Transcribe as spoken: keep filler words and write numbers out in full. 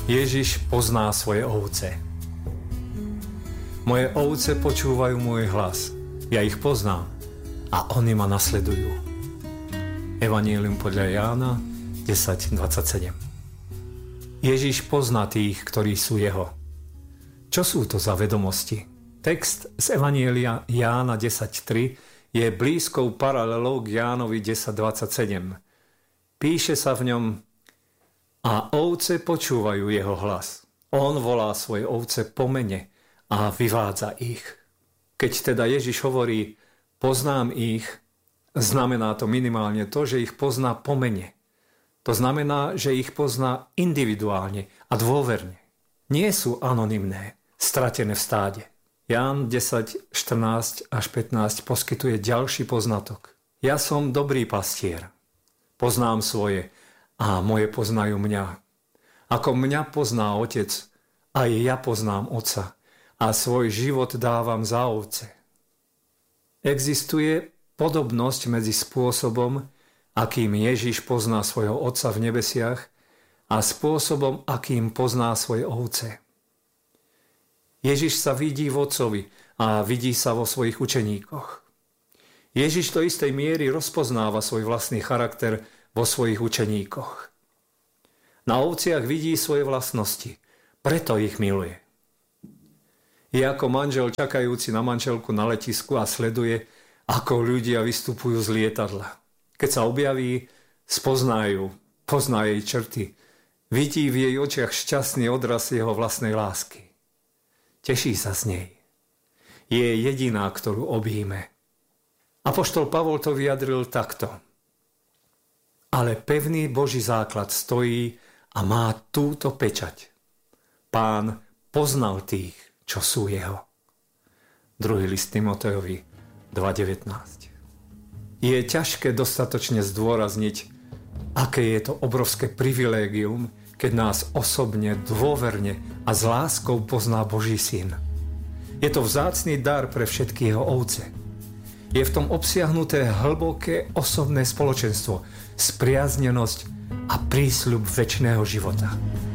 Ježiš pozná svoje ovce. Moje ovce počúvajú môj hlas. Ja ich poznám a oni ma nasledujú. Evanjelium podľa Jána desať dvadsaťsedem. Ježiš pozná tých, ktorí sú jeho. Čo sú to za vedomosti? Text z Evanjelia Jána desať tri je blízkou paralelou k Jánovi desať dvadsaťsedem. Píše sa v ňom: a ovce počúvajú jeho hlas. On volá svoje ovce po mene a vyvádza ich. Keď teda Ježiš hovorí poznám ich, znamená to minimálne to, že ich pozná po mene. To znamená, že ich pozná individuálne a dôverne. Nie sú anonymné, stratené v stáde. Ján desať štrnásť až pätnásť poskytuje ďalší poznatok. Ja som dobrý pastier. Poznám svoje a moje poznajú mňa. Ako mňa pozná Otec, aj ja poznám Otca a svoj život dávam za ovce. Existuje podobnosť medzi spôsobom, akým Ježiš pozná svojho Otca v nebesiach, a spôsobom, akým pozná svoje ovce. Ježiš sa vidí v Otcovi a vidí sa vo svojich učeníkoch. Ježiš do istej miery rozpoznáva svoj vlastný charakter vo svojich učeníkoch. Na ovciach vidí svoje vlastnosti, preto ich miluje. Je ako manžel čakajúci na manželku na letisku a sleduje, ako ľudia vystupujú z lietadla. Keď sa objaví, spoznajú, pozná jej črty, vidí v jej očiach šťastný odraz jeho vlastnej lásky. Teší sa z nej. Je jediná, ktorú objíme. Apoštol Pavol to vyjadril takto: ale pevný Boží základ stojí a má túto pečať. Pán poznal tých, čo sú jeho. Druhý list Timotejovi dva devätnásť. Je ťažké dostatočne zdôrazniť, aké je to obrovské privilégium, keď nás osobne, dôverne a s láskou pozná Boží syn. Je to vzácny dar pre všetky jeho ovce. Je v tom obsiahnuté hlboké osobné spoločenstvo, spriaznenosť a prísľub večného života.